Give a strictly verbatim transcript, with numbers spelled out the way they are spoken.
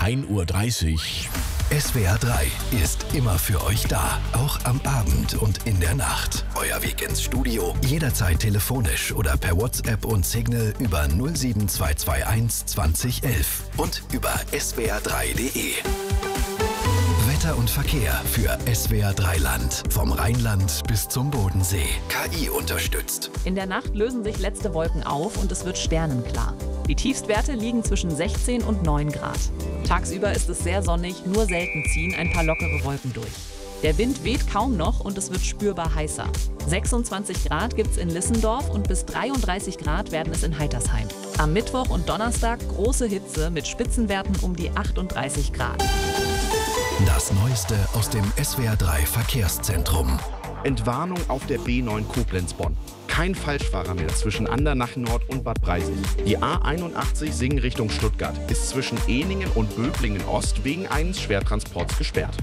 ein Uhr dreißig. S W R drei ist immer für euch da, auch am Abend und in der Nacht. Euer Weg ins Studio, jederzeit telefonisch oder per WhatsApp und Signal über null sieben zwei zwei eins zwanzig elf und über S W R drei Punkt de. Wetter und Verkehr für S W R drei Land. Vom Rheinland bis zum Bodensee. K I unterstützt. In der Nacht lösen sich letzte Wolken auf und es wird sternenklar. Die Tiefstwerte liegen zwischen sechzehn und neun Grad. Tagsüber ist es sehr sonnig, nur selten ziehen ein paar lockere Wolken durch. Der Wind weht kaum noch und es wird spürbar heißer. sechsundzwanzig Grad gibt's in Lissendorf und bis dreiunddreißig Grad werden es in Heitersheim. Am Mittwoch und Donnerstag große Hitze mit Spitzenwerten um die achtunddreißig Grad. Das Neueste aus dem S W R drei Verkehrszentrum. Entwarnung auf der B neun Koblenz-Bonn. Kein Falschfahrer mehr zwischen Andernach Nord und Bad Breisig. Die A einundachtzig Singen Richtung Stuttgart ist zwischen Ehningen und Böblingen Ost wegen eines Schwertransports gesperrt.